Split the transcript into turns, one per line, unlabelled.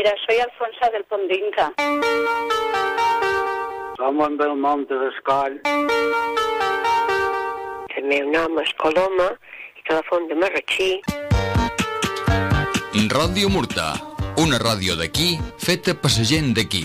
Mira, soy Alfonso del Pondinca.
Som en Belmont de Descoll.
El meu nom és Coloma i telefon de Marratxí.
Ràdio Murta, una ràdio d'aquí feta per la gent d'aquí.